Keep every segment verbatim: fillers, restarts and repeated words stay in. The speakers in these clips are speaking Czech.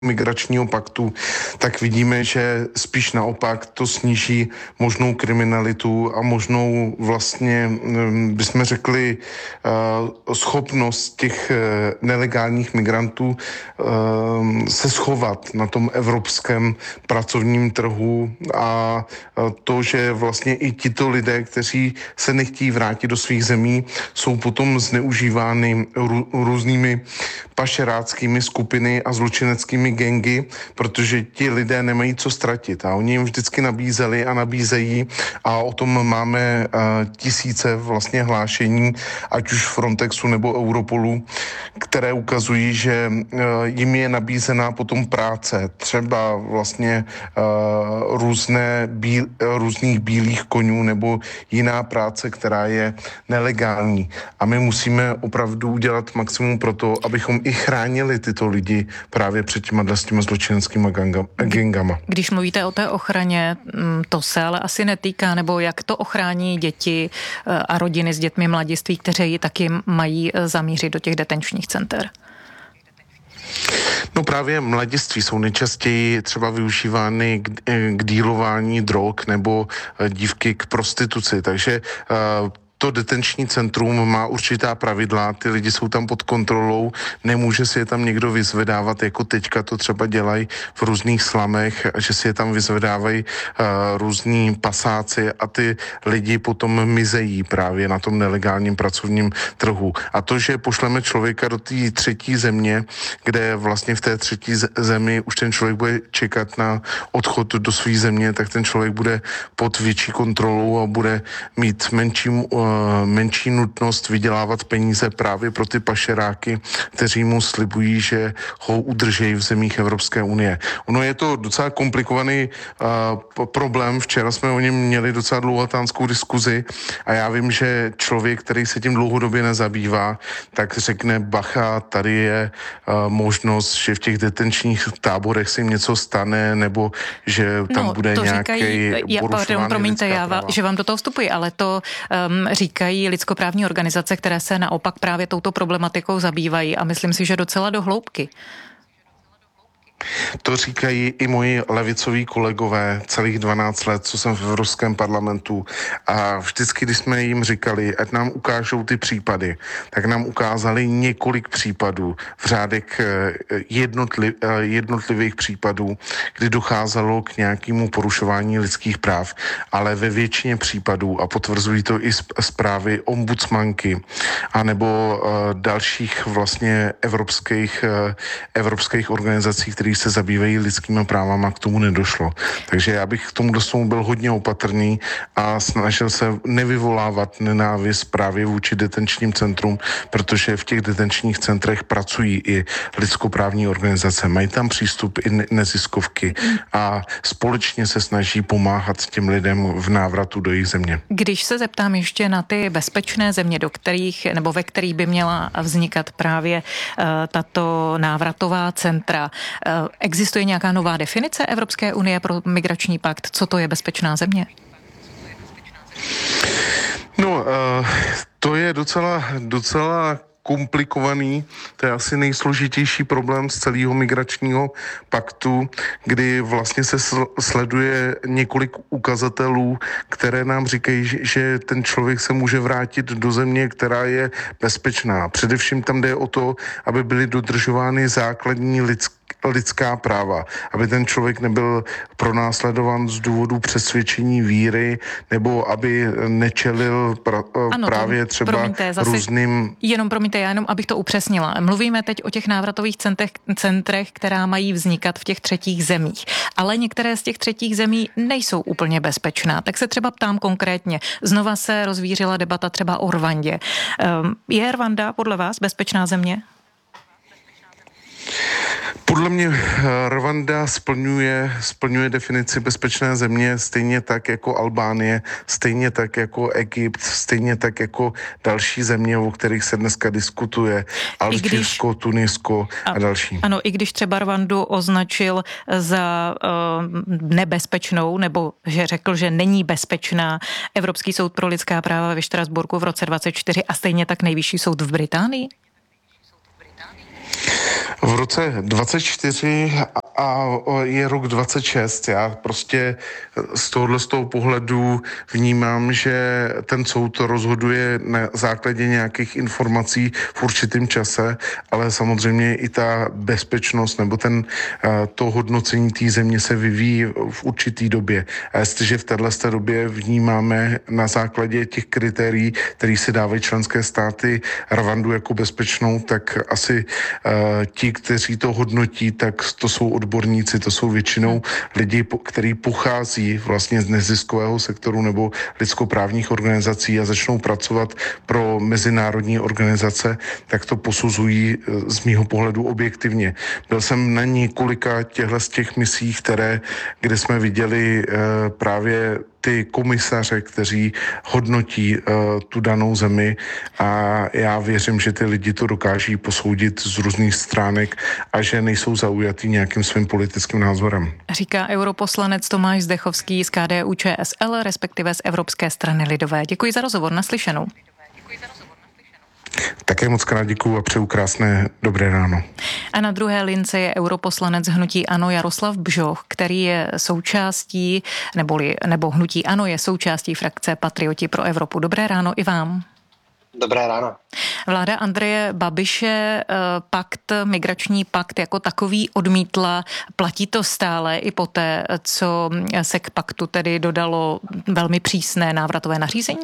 migračního paktu, tak vidíme, že spíš naopak to sníží možnou kriminalitu a možnou vlastně, bychom řekli, schopnost těch nelegálních migrantů se schovat na tom evropském pracovním trhu a to, že vlastně i tito lidé, kteří se nechtějí vrátit do svých zemí, jsou potom zneužívány rů, různými pašeráckými skupiny a zločineckými gangy, protože ti lidé nemají co ztratit a oni jim vždycky nabízeli a nabízejí a o tom máme uh, tisíce vlastně hlášení, ať už Frontexu nebo Europolu, které ukazují, že uh, jim je nabízená potom práce, třeba vlastně uh, různé bíl, různých bílých konňů nebo jiná práce, která je nelegální. A my musíme opravdu udělat maximum pro to, abychom i chránili tyto lidi právě před těma s těma zločineckýma gangama. Když mluvíte o té ochraně, to se ale asi netýká, nebo jak to ochrání děti a rodiny s dětmi mladiství, kteří taky mají zamířit do těch detenčních center? No právě mladiství jsou nejčastěji třeba využívány k, k dílování drog nebo dívky k prostituci, takže uh, to detenční centrum má určitá pravidla, ty lidi jsou tam pod kontrolou, nemůže si je tam někdo vyzvedávat, jako teďka to třeba dělají v různých slamech, že si je tam vyzvedávají uh, různí pasáci a ty lidi potom mizejí právě na tom nelegálním pracovním trhu. A to, že pošleme člověka do té třetí země, kde vlastně v té třetí zemi už ten člověk bude čekat na odchod do své země, tak ten člověk bude pod větší kontrolou a bude mít menší uh, menší nutnost vydělávat peníze právě pro ty pašeráky, kteří mu slibují, že ho udržejí v zemích Evropské unie. Ono je to docela komplikovaný uh, problém. Včera jsme o něm měli docela dlouhatánskou diskuzi a já vím, že člověk, který se tím dlouhodobě nezabývá, tak řekne bacha, tady je uh, možnost, že v těch detenčních táborech se jim něco stane, nebo že tam no, bude nějaký porušování promiňte, já va, že vám do toho vstupuji, ale to um, říkají lidskoprávní organizace, které se naopak právě touto problematikou zabývají a myslím si, že docela do hloubky. To říkají i moji levicoví kolegové celých dvanáct let, co jsem v Evropském parlamentu a vždycky, když jsme jim říkali, ať nám ukážou ty případy, tak nám ukázali několik případů v řádech jednotliv, jednotlivých případů, kdy docházelo k nějakému porušování lidských práv, ale ve většině případů, a potvrzují to i zprávy ombudsmanky, anebo dalších vlastně evropských, evropských organizací, které se zabývají lidskými právama, k tomu nedošlo. Takže já bych k tomu doslova byl hodně opatrný a snažil se nevyvolávat nenávist právě vůči detenčním centrum, protože v těch detenčních centrech pracují i lidskoprávní organizace, mají tam přístup i neziskovky a společně se snaží pomáhat těm lidem v návratu do jejich země. Když se zeptám ještě na ty bezpečné země, do kterých nebo ve kterých by měla vznikat právě uh, tato návratová centra, uh, existuje nějaká nová definice Evropské unie pro migrační pakt? Co to je bezpečná země? No, uh, to je docela, docela komplikovaný, to je asi nejsložitější problém z celého migračního paktu, kdy vlastně se sleduje několik ukazatelů, které nám říkají, že ten člověk se může vrátit do země, která je bezpečná. Především tam jde o to, aby byly dodržovány základní lidské lidská práva, aby ten člověk nebyl pronásledován z důvodu přesvědčení víry, nebo aby nečelil pra, ano, právě třeba promiňte, zase, různým... Jenom promiňte, já jenom, abych to upřesnila. Mluvíme teď o těch návratových centrech, centrech, která mají vznikat v těch třetích zemích. Ale některé z těch třetích zemí nejsou úplně bezpečná. Tak se třeba ptám konkrétně. Znova se rozvířila debata třeba o Rwandě. Je Rwanda podle vás bezpečná země? Podle mě Rwanda splňuje, splňuje definici bezpečné země stejně tak jako Albánie, stejně tak jako Egypt, stejně tak jako další země, o kterých se dneska diskutuje, Alžírsko, Tunisko a, a další. Ano, i když třeba Rwandu označil za uh, nebezpečnou, nebo že řekl, že není bezpečná Evropský soud pro lidská práva ve Štrasburku v roce dvacet čtyři a stejně tak Nejvyšší soud v Británii? V roce dvacet čtyři a je rok dvacet šest. Já prostě z tohohle z toho pohledu vnímám, že ten soud rozhoduje na základě nějakých informací v určitém čase, ale samozřejmě i ta bezpečnost nebo ten, to hodnocení té země se vyvíjí v určitý době. A jestliže v této době vnímáme na základě těch kritérií, které si dávají členské státy, Rwandu jako bezpečnou, tak asi uh, ti, kteří to hodnotí, tak to jsou odborníci, to jsou většinou lidi, kteří pochází vlastně z neziskového sektoru nebo lidskoprávních organizací a začnou pracovat pro mezinárodní organizace, tak to posuzují z mýho pohledu objektivně. Byl jsem na několika těchto z těch misí, které, kde jsme viděli uh, právě ty komisaře, kteří hodnotí uh, tu danou zemi, a já věřím, že ty lidi to dokáží posoudit z různých stránek a že nejsou zaujatý nějakým svým politickým názorem. Říká europoslanec Tomáš Zdechovský z K D U Č S L, respektive z Evropské strany lidové. Děkuji za rozhovor, naslyšenou. Také moc krát děkuju a přeju krásné dobré ráno. A na druhé lince je europoslanec hnutí ANO Jaroslav Bžoch, který je součástí, neboli, nebo hnutí ANO je součástí frakce Patrioti pro Evropu. Dobré ráno i vám. Dobré ráno. Vláda Andreje Babiše pakt, migrační pakt jako takový odmítla. Platí to stále i poté, co se k paktu tedy dodalo velmi přísné návratové nařízení?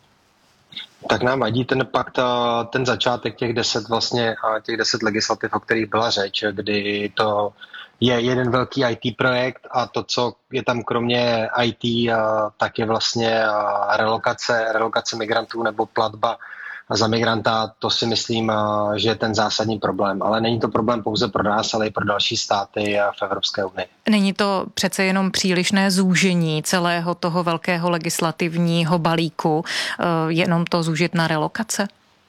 Tak nám vadí ten pakt, ten začátek těch deset vlastně, těch deset legislativ, o kterých byla řeč, kdy to je jeden velký í té projekt a to, co je tam kromě í té, tak je vlastně relokace, relokace migrantů nebo platba za migranta. To si myslím, že je ten zásadní problém. Ale není to problém pouze pro nás, ale i pro další státy v Evropské unii. Není to přece jenom přílišné zúžení celého toho velkého legislativního balíku, jenom to zúžit na relokace?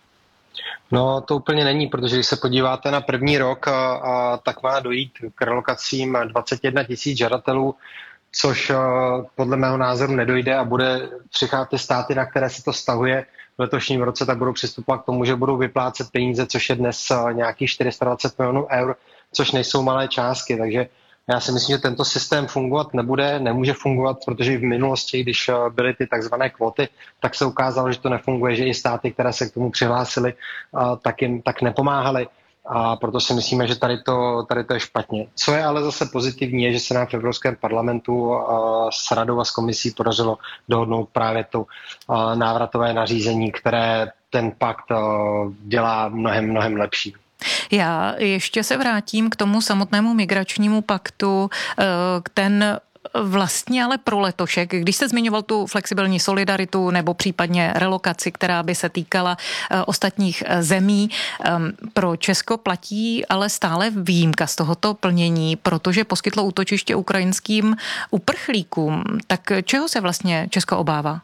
No to úplně není, protože když se podíváte na první rok, a, a, tak má dojít k relokacím dvacet jedna tisíc žadatelů, což a, podle mého názoru nedojde a bude přicházet ty státy, na které se to stahuje v letošním roce, tak budou přistupovat k tomu, že budou vyplácet peníze, což je dnes nějakých čtyři sta dvacet milionů eur, což nejsou malé částky, takže já si myslím, že tento systém fungovat nebude, nemůže fungovat, protože v minulosti, když byly ty takzvané kvóty, tak se ukázalo, že to nefunguje, že i státy, které se k tomu přihlásily, tak jim tak nepomáhaly. A proto si myslíme, že tady to, tady to je špatně. Co je ale zase pozitivní, je, že se nám v Evropském parlamentu s radou a s komisí podařilo dohodnout právě to návratové nařízení, které ten pakt dělá mnohem, mnohem lepší. Já ještě se vrátím k tomu samotnému migračnímu paktu, ten vlastně ale pro letošek, když se zmiňoval tu flexibilní solidaritu nebo případně relokaci, která by se týkala ostatních zemí, pro Česko platí ale stále výjimka z tohoto plnění, protože poskytlo útočiště ukrajinským uprchlíkům. Tak čeho se vlastně Česko obává?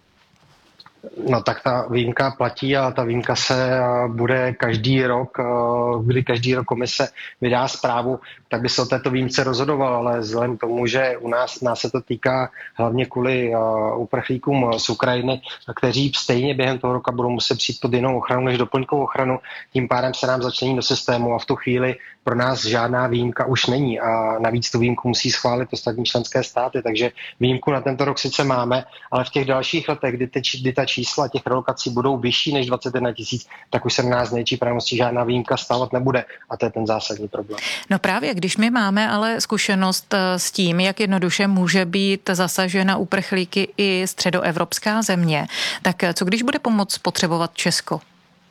No tak ta výjimka platí a ta výjimka se bude každý rok, kdy každý rok komise vydá zprávu, tak by se o této výjimce rozhodoval, ale vzhledem k tomu, že u nás, nás se to týká hlavně kvůli uprchlíkům z Ukrajiny, kteří stejně během toho roka budou muset přijít pod jinou ochranu než doplňkovou ochranu, tím pádem se nám začlení do systému a v tu chvíli pro nás žádná výjimka už není a navíc tu výjimku musí schválit ostatní členské státy, takže výjimku na tento rok sice máme, ale v těch dalších letech, kdy, te, kdy ta čísla těch relokací budou vyšší než dvacet jedna tisíc, tak už se na nás nejčí pravností žádná výjimka stávat nebude a to je ten zásadní problém. No právě, když my máme ale zkušenost s tím, jak jednoduše může být zasažena uprchlíky i středoevropská země, tak co když bude pomoc potřebovat Česko?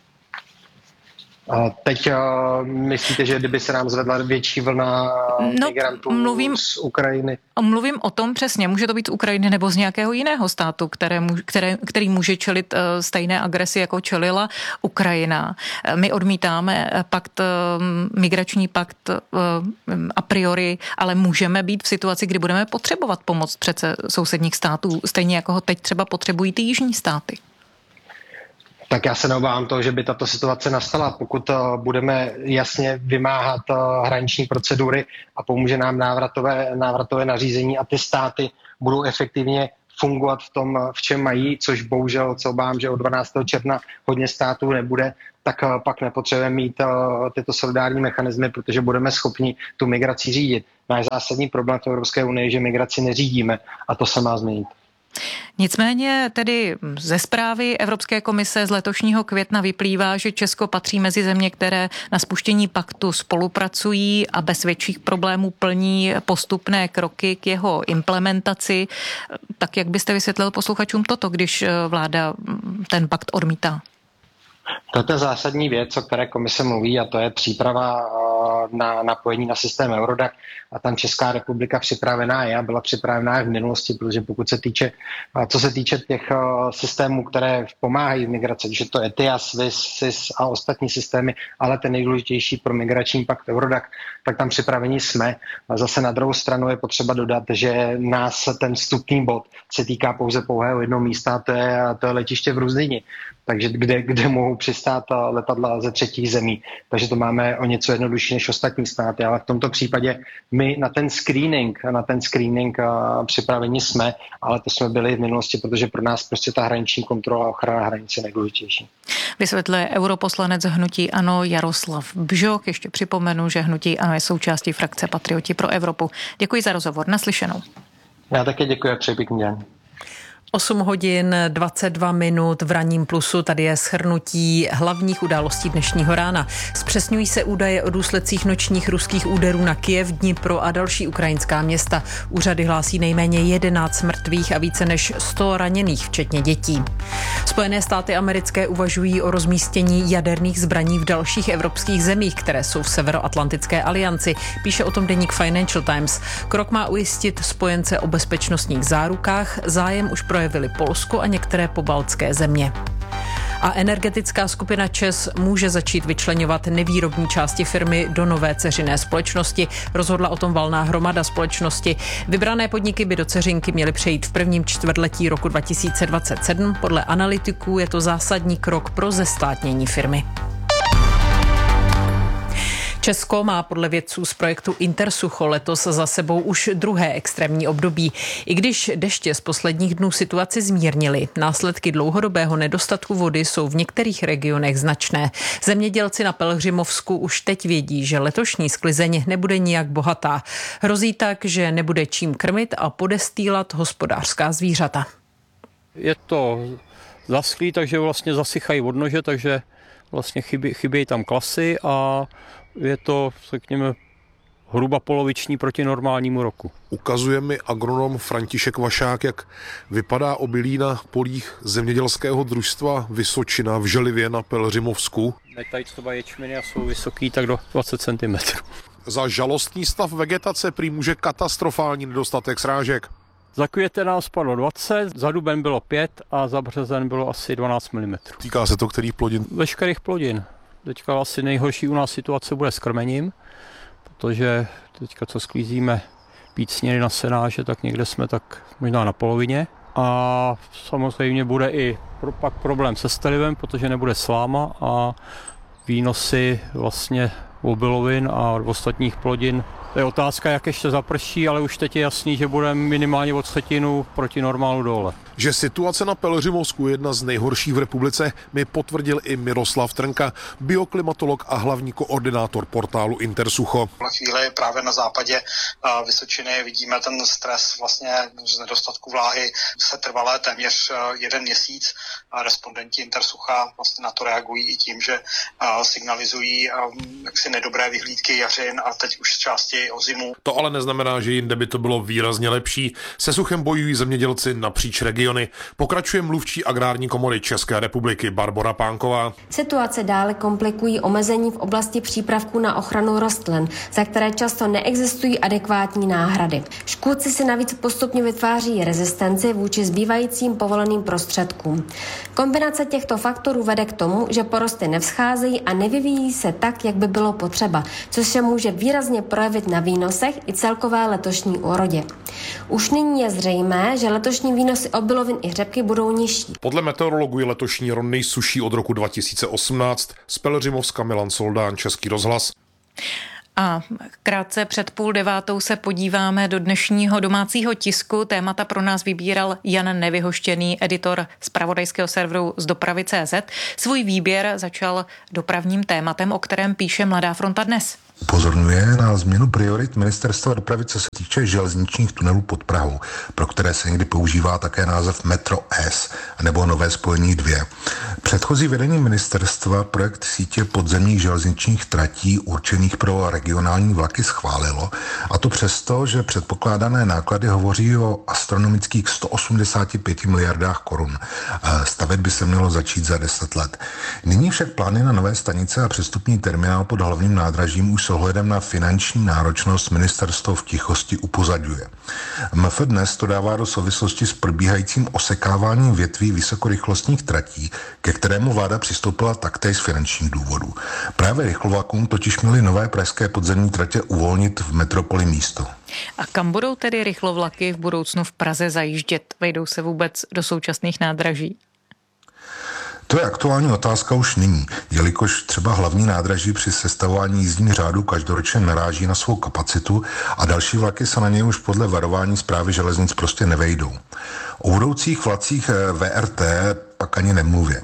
A teď uh, myslíte, že kdyby se nám zvedla větší vlna no, migrantů mluvím, z Ukrajiny? Mluvím o tom přesně. Může to být z Ukrajiny nebo z nějakého jiného státu, které, které, který může čelit uh, stejné agresi, jako čelila Ukrajina. My odmítáme pakt, uh, migrační pakt uh, a priori, ale můžeme být v situaci, kdy budeme potřebovat pomoc přece sousedních států, stejně jako ho teď třeba potřebují ty jižní státy. Tak já se neobávám toho, že by tato situace nastala, pokud budeme jasně vymáhat hraniční procedury a pomůže nám návratové, návratové nařízení a ty státy budou efektivně fungovat v tom, v čem mají, což bohužel se obávám, že od dvanáctého června hodně států nebude, tak pak nepotřebujeme mít tyto solidární mechanismy, protože budeme schopni tu migraci řídit. Náš zásadní problém v Evropské unii je, že migraci neřídíme a to se má změnit. Nicméně tedy ze zprávy Evropské komise z letošního května vyplývá, že Česko patří mezi země, které na spuštění paktu spolupracují a bez větších problémů plní postupné kroky k jeho implementaci. Tak jak byste vysvětlil posluchačům toto, když vláda ten pakt odmítá? To je ta zásadní věc, o které komise mluví, a to je příprava na napojení na systém Eurodac. A tam Česká republika připravená je a byla připravená i v minulosti, protože pokud se týče, co se týče těch systémů, které pomáhají v migraci, když je to E T I A, SWIS, S I S a ostatní systémy, ale ten nejdůležitější pro migrační pakt Eurodac, tak tam připraveni jsme. A zase na druhou stranu je potřeba dodat, že nás ten vstupní bod se týká pouze pouhého jednoho místa, a to je, to je letiště v Ruzyni. Takže kde, kde mohou přistát letadla ze třetích zemí. Takže to máme o něco jednodušší než ostatní státy, ale v tomto případě my na ten screening, na ten screening připraveni jsme, ale to jsme byli v minulosti, protože pro nás prostě ta hraniční kontrola a ochrana hranice je nejdůležitější. Vysvětluje europoslanec hnutí ANO Jaroslav Bžoch. Ještě připomenu, že hnutí ANO je součástí frakce Patrioti pro Evropu. Děkuji za rozhovor. Naslyšenou. Já také děkuji a přeji pěkný den. osm hodin dvacet dva minut v ranním plusu. Tady je shrnutí hlavních událostí dnešního rána. Zpřesňují se údaje o důsledcích nočních ruských úderů na Kyjev, Dnipro a další ukrajinská města. Úřady hlásí nejméně jedenáct mrtvých a více než sto raněných, včetně dětí. Spojené státy americké uvažují o rozmístění jaderných zbraní v dalších evropských zemích, které jsou v Severoatlantické alianci. Píše o tom deník Financial Times. Krok má ujistit spojence o bezpečnostních zárukách. Zájem už projevili Polsko a některé pobaltské země. A energetická skupina ČEZ může začít vyčleňovat nevýrobní části firmy do nové dceřiné společnosti. Rozhodla o tom valná hromada společnosti. Vybrané podniky by do dceřinky měly přejít v prvním čtvrtletí roku dva tisíce dvacet sedm. Podle analytiků je to zásadní krok pro zestátnění firmy. Česko má podle vědců z projektu Intersucho letos za sebou už druhé extrémní období. I když deště z posledních dnů situaci zmírnily, následky dlouhodobého nedostatku vody jsou v některých regionech značné. Zemědělci na Pelhřimovsku už teď vědí, že letošní sklizeň nebude nijak bohatá. Hrozí tak, že nebude čím krmit a podestýlat hospodářská zvířata. Je to zaschlý, takže vlastně zasychají odnože, takže vlastně chybí, chybějí tam klasy a je to, řekněme, hruba poloviční proti normálnímu roku. Ukazuje mi agronom František Vašák, jak vypadá obilí na polích zemědělského družstva Vysočina v Želivě na Pelhřimovsku. Tady třeba ječmeny a jsou vysoký tak do dvacet centimetrů. Za žalostný stav vegetace prý může katastrofální nedostatek srážek. Za květen nám spadlo dvacet, za duben bylo pět a za březen bylo asi dvanáct milimetrů. Týká se to kterých plodin? Veškerých plodin. Teďka asi nejhorší u nás situace bude s krmením, protože teďka co sklízíme pícněny na senáže, tak někde jsme tak možná na polovině. A samozřejmě bude i pak problém se stelivem, protože nebude sláma a výnosy vlastně obilovin a ostatních plodin. To je otázka, jak ještě zaprší, ale už teď je jasný, že bude minimálně o třetinu proti normálu dole. Že situace na Pelhřimovsku je jedna z nejhorších v republice, mi potvrdil i Miroslav Trnka, bioklimatolog a hlavní koordinátor portálu Intersucho. Na chvíli právě na západě Vysočiny vidíme ten stres vlastně z nedostatku vláhy se trvalé téměř jeden měsíc. Respondenti Intersucha vlastně na to reagují i tím, že signalizují jaksi nedobré vyhlídky jařin a teď už z části o zimu. To ale neznamená, že jinde by to bylo výrazně lepší. Se suchem bojují zemědělci napříč regiony. Pokračuje mluvčí agrární komory České republiky Barbora Pánková. Situace dále komplikují omezení v oblasti přípravků na ochranu rostlin, za které často neexistují adekvátní náhrady. Škůdci si navíc postupně vytváří rezistenci vůči zbývajícím povoleným prostředkům. Kombinace těchto faktorů vede k tomu, že porosty nevzcházejí a nevyvíjí se tak, jak by bylo potřeba, což se může výrazně projevit na výnosech i celkové letošní úrodě. Už nyní je zřejmé, že letošní výnosy obilovin i řepky budou nižší. Podle meteorologů je letošní rok nejsušší od roku dva tisíce osmnáct. Z Pelhřimovska Milan Soldán, Český rozhlas. A krátce před půl devátou se podíváme do dnešního domácího tisku. Témata pro nás vybíral Jan Nevyhoštěný, editor zpravodajského serveru z dopravy tečka cé zet. Svůj výběr začal dopravním tématem, o kterém píše Mladá fronta dnes. Upozorňuje na změnu priorit ministerstva dopravy, co se týče železničních tunelů pod Prahou, pro které se někdy používá také název Metro S nebo Nové spojení dvě. Předchozí vedení ministerstva projekt sítě podzemních železničních tratí určených pro regionální vlaky schválilo, a to přesto, že předpokládané náklady hovoří o astronomických sto osmdesát pět miliardách korun. Stavět by se mělo začít za deset let. Nyní však plány na nové stanice a přestupní terminál pod hlavním nádražím už s ohledem na finanční náročnost ministerstvo v tichosti upozadňuje. M F dnes to dává do souvislosti s probíhajícím osekáváním větví vysokorychlostních tratí, ke kterému vláda přistoupila taktéž z finančních důvodů. Právě rychlovlakům totiž měly nové pražské podzemní tratě uvolnit v metropoli místo. A kam budou tedy rychlovlaky v budoucnu v Praze zajíždět? Vejdou se vůbec do současných nádraží? To je aktuální otázka už nyní, jelikož třeba hlavní nádraží při sestavování jízdních řádů každoročně naráží na svou kapacitu a další vlaky se na něj už podle varování Správy železnic prostě nevejdou. O budoucích vlacích V R T pak ani nemluvě.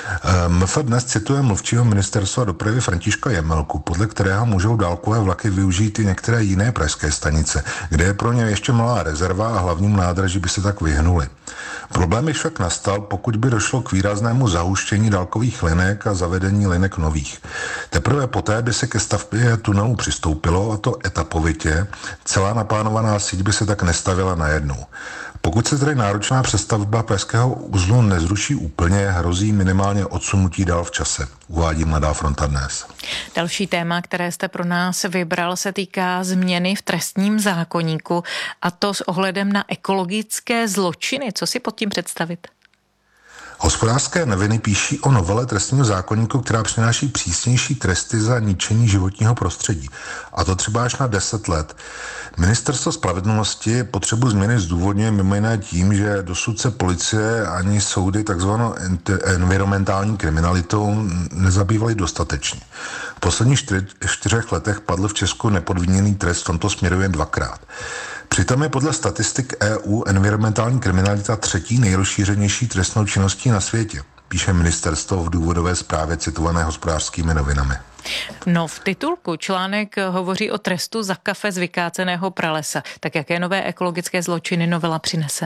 M F dnes cituje mluvčího ministerstva dopravy Františka Jemelku, podle kterého můžou dálkové vlaky využít i některé jiné pražské stanice, kde je pro ně ještě malá rezerva a hlavním nádraží by se tak vyhnuli. Problém by však nastal, pokud by došlo k výraznému zahuštění dálkových linek a zavedení linek nových. Teprve poté by se ke stavbě tunelu přistoupilo, a to etapovitě. Celá naplánovaná síť by se tak nestavila najednou. Pokud se tedy náročná přestavba pražského uzlu nezruší úplně, hrozí minimálně odsunutí dál v čase, uvádí Mladá fronta dnes. Další téma, které jste pro nás vybral, se týká změny v trestním zákoníku, a to s ohledem na ekologické zločiny. Co si pod tím představit? Hospodářské noviny píší o novele trestního zákoníku, která přináší přísnější tresty za ničení životního prostředí. A to třeba až na deset let. Ministerstvo spravedlnosti potřebu změny zdůvodňuje mimo jiné tím, že dosud se policie ani soudy takzvanou environmentální kriminalitou nezabývaly dostatečně. V posledních čtyř, čtyřech letech padl v Česku nepodmíněný trest v tomto směru jen dvakrát. Přitom je podle statistik E U environmentální kriminalita třetí nejrozšířenější trestnou činností na světě, píše ministerstvo v důvodové zprávě citované Hospodářskými novinami. No, v titulku článek hovoří o trestu za kafe z vykáceného pralesa. Tak jaké nové ekologické zločiny novela přinese?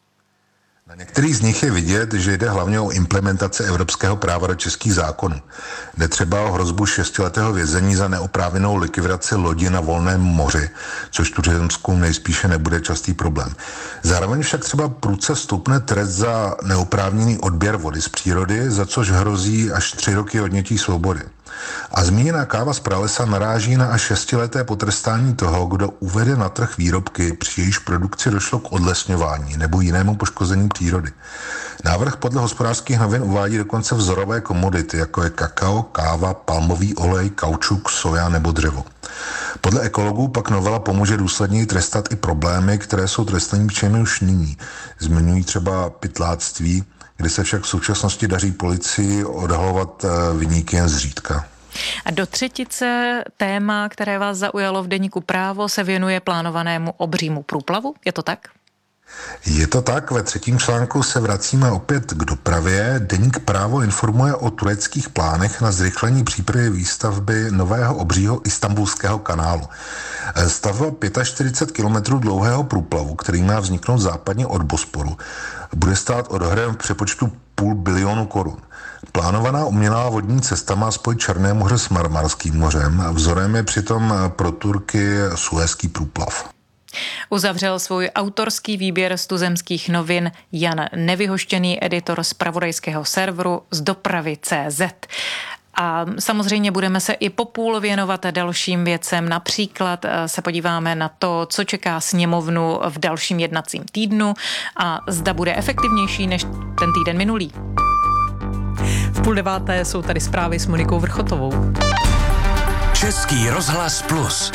Na některých z nich je vidět, že jde hlavně o implementaci evropského práva do českých zákonů. Jde třeba o hrozbu šestiletého vězení za neoprávněnou likvidaci lodi na volném moři, což tuzemskům nejspíše nebude častý problém. Zároveň však třeba prudce stupne trest za neoprávněný odběr vody z přírody, za což hrozí až tři roky odnětí svobody. A zmíněná káva z pralesa naráží na až šestileté potrestání toho, kdo uvede na trh výrobky, při jejíž produkci došlo k odlesňování nebo jinému poškození přírody. Návrh podle Hospodářských novin uvádí dokonce vzorové komodity, jako je kakao, káva, palmový olej, kaučuk, soja nebo dřevo. Podle ekologů pak novela pomůže důsledněji trestat i problémy, které jsou trestnými činy už nyní. Zmiňují třeba pytláctví, kde se však v současnosti daří policii odhalovat viníky jen zřídka. A do třetice téma, které vás zaujalo v deníku Právo, se věnuje plánovanému obřímu průplavu. Je to tak? Je to tak, ve třetím článku se vracíme opět k dopravě. Deník Právo informuje o tureckých plánech na zrychlení přípravy výstavby nového obřího Istanbulského kanálu. Stavba čtyřicet pět kilometrů dlouhého průplavu, který má vzniknout západně od Bosporu, bude stát odhadem v přepočtu půl bilionu korun. Plánovaná umělá vodní cesta má spojit Černé moře s Marmarským mořem a vzorem je přitom pro Turky Suezský průplav. Uzavřel svůj autorský výběr z tuzemských novin Jan Nevyhoštěný, editor zpravodajského serveru z dopravy tečka cé zet. A samozřejmě budeme se i po půl věnovat dalším věcem. Například se podíváme na to, co čeká sněmovnu v dalším jednacím týdnu a zda bude efektivnější než ten týden minulý. V půl deváté jsou tady zprávy s Monikou Vrchotovou. Český rozhlas plus.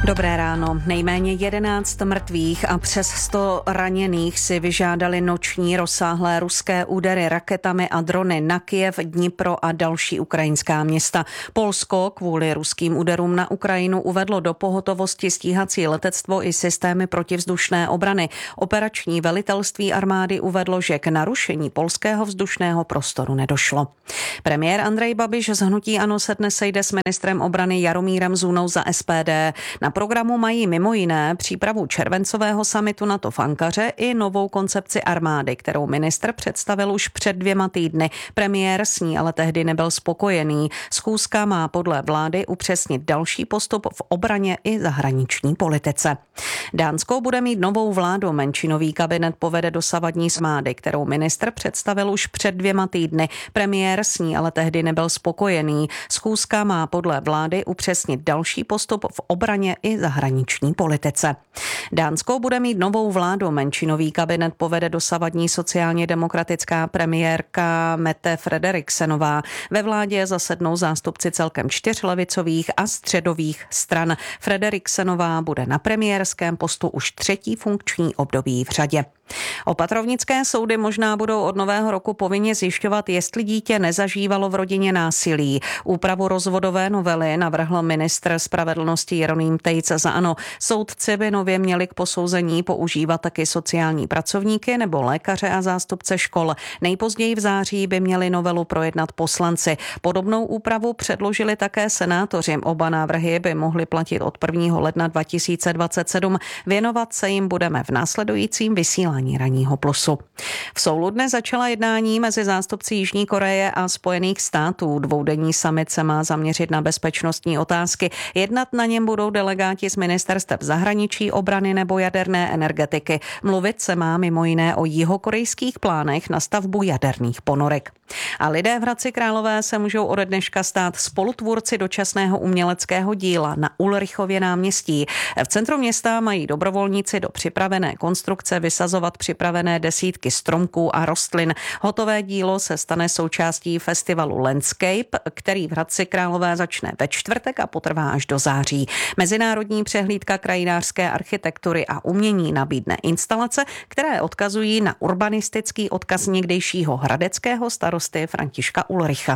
Dobré ráno. Nejméně jedenáct mrtvých a přes sto raněných si vyžádali noční rozsáhlé ruské údery raketami a drony na Kyjev, Dnipro a další ukrajinská města. Polsko kvůli ruským úderům na Ukrajinu uvedlo do pohotovosti stíhací letectvo i systémy protivzdušné obrany. Operační velitelství armády uvedlo, že k narušení polského vzdušného prostoru nedošlo. Premiér Andrej Babiš z hnutí ANO se dnes sejde s ministrem obrany Jaromírem Zůnou za S P D. Na programu mají mimo jiné přípravu červencového summitu NATO v Ankaře i novou koncepci armády, kterou ministr představil už před dvěma týdny. Premiér s ní ale tehdy nebyl spokojený. Schůzka má podle vlády upřesnit další postup v obraně i zahraniční politice. Dánsko bude mít novou vládu. Menšinový kabinet povede dosavadní armády, kterou ministr představil už před dvěma týdny. Premiér s ní ale tehdy nebyl spokojený. Schůzka má podle vlády upřesnit další postup v obraně i zahraniční politice. Dánsko bude mít novou vládu. Menšinový kabinet povede dosavadní sociálně demokratická premiérka Mette Frederiksenová. Ve vládě zasednou zástupci celkem čtyř levicových a středových stran. Frederiksenová bude na premiérském postu už třetí funkční období v řadě. Opatrovnické soudy možná budou od nového roku povinně zjišťovat, jestli dítě nezažívalo v rodině násilí. Úpravu rozvodové novely navrhl ministr spravedlnosti Jeroným Tejc za ANO. Soudci by nově měli k posouzení používat taky sociální pracovníky nebo lékaře a zástupce škol. Nejpozději v září by měli novelu projednat poslanci. Podobnou úpravu předložili také senátoři. Oba návrhy by mohly platit od prvního ledna dva tisíce dvacet sedm. Věnovat se jim budeme v následujícím vysílání Ranního plusu. V Soulu dnes začala jednání mezi zástupci Jižní Koreje a Spojených států. Dvoudenní summit se má zaměřit na bezpečnostní otázky. Jednat na něm budou delegáti z ministerstev zahraničí, obrany nebo jaderné energetiky. Mluvit se má mimo jiné o jihokorejských plánech na stavbu jaderných ponorek. A lidé v Hradci Králové se můžou ode dneška stát spolutvůrci dočasného uměleckého díla na Ulrichově náměstí. V centru města mají dobrovolníci do připravené konstrukce vysazovat připravené desítky stromků a rostlin. Hotové dílo se stane součástí festivalu Landscape, který v Hradci Králové začne ve čtvrtek a potrvá až do září. Mezinárodní přehlídka krajinářské architektury a umění nabídne instalace, které odkazují na urbanistický odkaz někdejšího hradeckého starosty Františka Ulricha.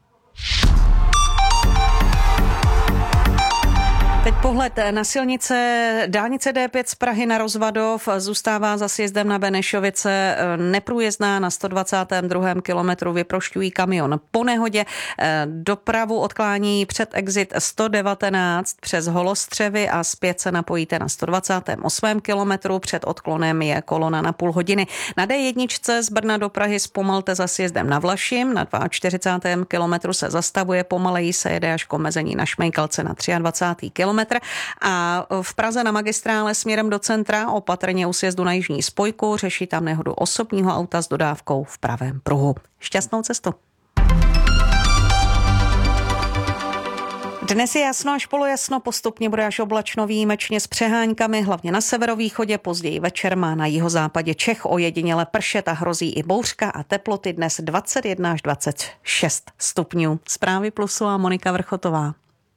Teď pohled na silnice. Dálnice D pět z Prahy na Rozvadov zůstává za sjezdem na Benešovice neprůjezdná. Na sto dvacátém druhém kilometru vyprošťují kamion po nehodě. Dopravu odklání před exit sto devatenáct přes Holostřevy a zpět se napojíte na sto dvacátém osmém kilometru. Před odklonem je kolona na půl hodiny. Na D jedna z Brna do Prahy zpomalte za sjezdem na Vlašim. Na čtyřicátém druhém kilometru se zastavuje, pomaleji se jede až k omezení na Šmejkalce na dvacátém třetím kilometru. A v Praze na magistrále směrem do centra opatrně u sjezdu na jižní spojku, řeší tam nehodu osobního auta s dodávkou v pravém pruhu. Šťastnou cestu. Dnes je jasno až polojasno, postupně bude až oblačno, výjimečně s přeháňkami, hlavně na severovýchodě, později večer má na jihozápadě Čech ojediněle pršet a hrozí i bouřka a teploty dnes dvacet jedna až dvacet šest stupňů. Zprávy Plusu a Monika Vrchotová.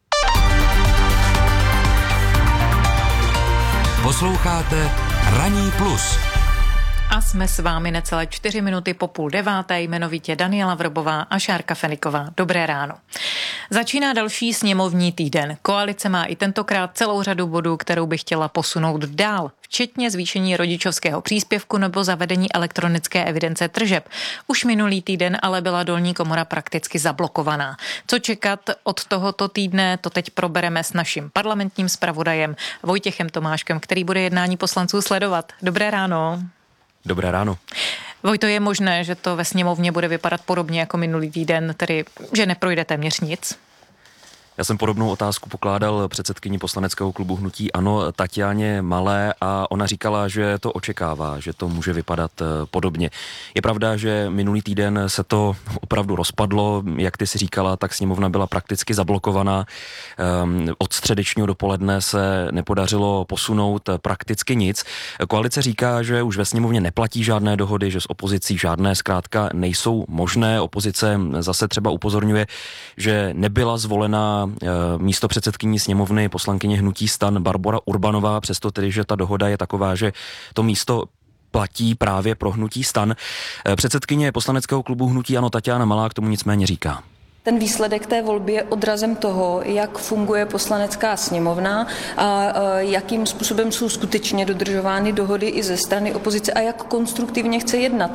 Posloucháte Ranní plus. A jsme s vámi necelé čtyři minuty po půl deváté, jmenovitě Daniela Vrbová a Šárka Feniková. Dobré ráno. Začíná další sněmovní týden. Koalice má i tentokrát celou řadu bodů, kterou by chtěla posunout dál, včetně zvýšení rodičovského příspěvku nebo zavedení elektronické evidence tržeb. Už minulý týden ale byla dolní komora prakticky zablokovaná. Co čekat od tohoto týdne, to teď probereme s naším parlamentním zpravodajem Vojtěchem Tomáškem, který bude jednání poslanců sledovat. Dobré ráno. Dobré ráno. Vojto, je možné, že to ve sněmovně bude vypadat podobně jako minulý týden, tedy že neprojde téměř nic? Já jsem podobnou otázku pokládal předsedkyni poslaneckého klubu Hnutí ANO Tatianě Malé a ona říkala, že to očekává, že to může vypadat podobně. Je pravda, že minulý týden se to opravdu rozpadlo, jak ty si říkala, tak sněmovna byla prakticky zablokovaná. Od středečního dopoledne se nepodařilo posunout prakticky nic. Koalice říká, že už ve sněmovně neplatí žádné dohody, že s opozicí žádné zkrátka nejsou možné. Opozice zase třeba upozorňuje, že nebyla zvolena vyjádřila místo předsedkyní sněmovny poslankyně hnutí STAN Barbora Urbanová, přesto tedy, že ta dohoda je taková, že to místo platí právě pro hnutí STAN. Předsedkyně poslaneckého klubu hnutí ANO Taťána Malá k tomu nicméně říká. Ten výsledek té volby je odrazem toho, jak funguje poslanecká sněmovna a jakým způsobem jsou skutečně dodržovány dohody i ze strany opozice a jak konstruktivně chce jednat.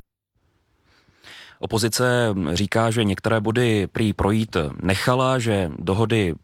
Opozice říká, že některé body prý projít nechala, že dohody